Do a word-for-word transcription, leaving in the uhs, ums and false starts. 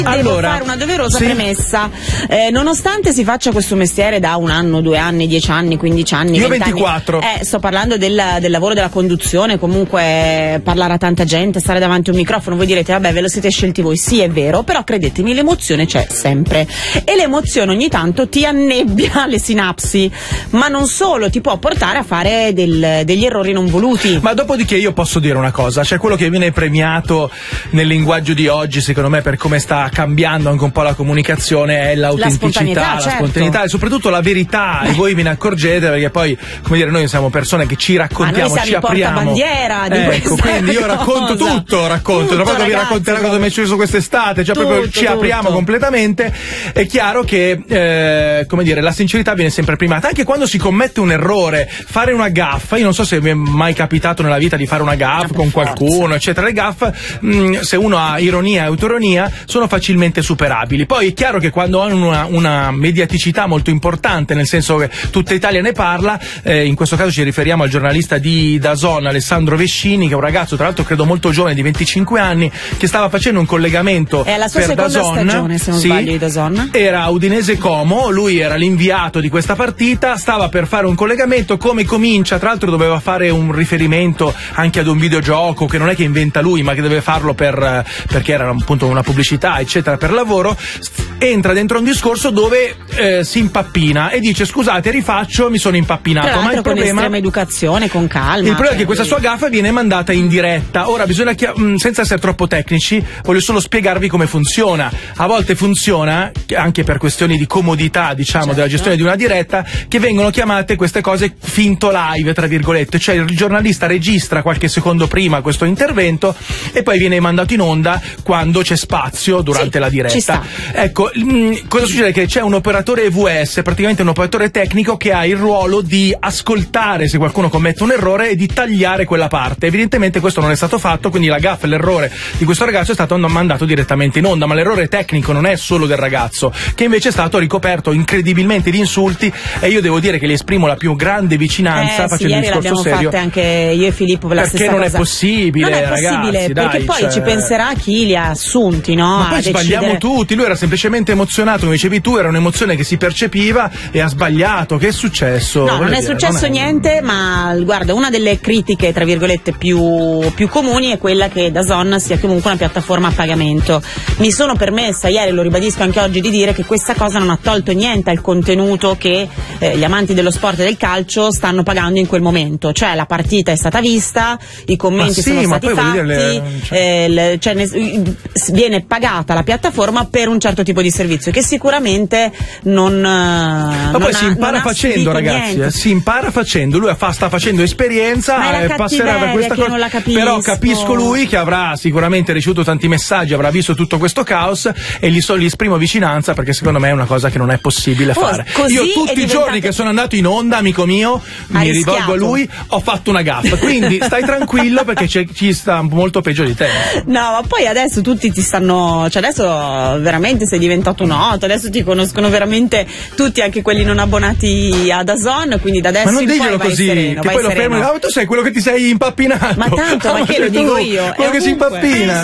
Devo allora, fare una doverosa sì. premessa. Eh, nonostante si faccia questo mestiere da un anno, due anni, dieci anni, quindici anni, Io venti ventiquattro. anni, eh, sto parlando del, del lavoro della conduzione, comunque parlare a tanta gente, stare davanti a un microfono. Voi direte, vabbè, ve lo siete scelti voi. Sì, è vero, però credetemi, l'emozione c'è sempre. E l'emozione ogni tanto ti annebbia le sinapsi, ma non solo, ti può portare a fare del, degli errori non voluti. Ma dopodiché io posso dire una cosa, cioè quello che viene premiato nel linguaggio di oggi, secondo me, per come sta cambiando anche un po' la comunicazione, è l'autenticità, La spontaneità, la certo. spontaneità e soprattutto la verità. E voi ve ne accorgete, perché poi, come dire, noi siamo persone che ci raccontiamo, Ma noi ci siamo apriamo. i portabandiera di Ecco, questa quindi io cosa. racconto tutto, racconto, Tutto, tra poco vi ragazzi, racconterò cosa mi è successo quest'estate, cioè tutto, proprio ci tutto. apriamo completamente. È chiaro che, eh, come dire, la sincerità viene sempre primata, anche quando si commette un errore, fare una gaffa. Io non so se vi è mai capitato nella vita di fare una gaffa con qualcuno, eccetera. Le gaffe, mh, se uno ha ironia e autoironia, sono facilmente superabili. Poi è chiaro che quando hanno una, una mediaticità molto importante, nel senso che tutta Italia ne parla, eh, in questo caso ci riferiamo al giornalista di DAZN Alessandro Vescini, che è un ragazzo tra l'altro credo molto giovane, di venticinque anni, che stava facendo un collegamento è la sua per seconda DAZN, stagione, se non sì, sbaglio, di DAZN. era Udinese Como, lui era l'inviato di questa partita, stava per fare un collegamento. Come comincia, tra l'altro doveva fare un riferimento anche ad un videogioco che non è che inventa lui, ma che deve farlo per, perché era appunto una pubblicità, eccetera, per lavoro. Entra dentro un discorso dove eh, si impappina e dice: scusate, rifaccio, mi sono impappinato. Tra Ma il l'altro con problema, estrema educazione, con calma. il problema è che cioè, questa sua gaffa viene mandata in diretta. Ora bisogna, chia- mh, senza essere troppo tecnici, voglio solo spiegarvi come funziona. A volte funziona, anche per questioni di comodità, diciamo, certo. della gestione di una diretta, che vengono chiamate queste cose finto live, tra virgolette, cioè il giornalista registra qualche secondo prima questo intervento e poi viene mandato in onda quando c'è spazio durante sì, la diretta. ci sta. Ecco, mh, cosa succede? Che c'è un operatore E V S, praticamente un operatore tecnico, che ha il ruolo di ascoltare se qualcuno commette un errore e di tagliare quella parte. Evidentemente questo non è stato fatto, quindi la gaffa e l'errore di questo ragazzo è stato mandato direttamente in onda, ma l'errore tecnico non è solo del ragazzo, che invece è stato ricoperto incredibilmente di insulti, e io devo dire che gli esprimo la più grande vicinanza, eh, facendo sì, un ieri discorso l'abbiamo serio. fatte anche io e Filippo per la Perché stessa non cosa. è possibile, non è ragazzi, possibile, dai, perché poi cioè... ci penserà chi li ha assunti, no? Ma poi a sbagliamo decidere... tutti, lui era semplicemente emozionato, come dicevi tu, era un'emozione che si percepiva e ha sbagliato. Che è successo? No, non è dire, successo non è... niente, ma guarda, una delle critiche, tra virgolette, più, più comuni è quella che DAZN sia comunque una piattaforma a pagamento. Mi sono permessa ieri, lo ribadisco anche oggi, di dire che questa cosa non ha tolto niente al contenuto che eh, gli amanti dello sport e del calcio stanno pagando in quel momento. Cioè la partita è stata vista, i commenti sì, sono ma stati poi voglio fatti, dire, cioè... eh, le, cioè, ne, viene pagata la piattaforma per un certo tipo di servizio che sicuramente non ma non poi ha, si impara non facendo, ragazzi, eh, si impara facendo. Lui fa, sta facendo esperienza, ma è eh, la passerà per questa che cosa. non la capisco. Però capisco lui, che avrà sicuramente ricevuto tanti messaggi, avrà visto tutto questo caos, e gli, so, gli esprimo vicinanza, perché secondo me è una cosa che non è possibile oh, fare. Io tutti i giorni che sono andato in onda, amico mio, mi rischiato. rivolgo a lui, ho fatto una gaffa, quindi stai tranquillo, perché c'è, ci sta molto peggio di te. No, ma poi adesso tutti ti stanno, cioè adesso veramente sei diventato noto, adesso ti conoscono veramente tutti, anche quelli non abbonati a DAZN, quindi da adesso ma non in poi diglielo vai così, sereno, che vai poi lo sereno. fermo. Ah, tu sei quello che ti sei impappinato. Ma tanto, ma che lo tu, dico io? quello È che si ovunque. impappina.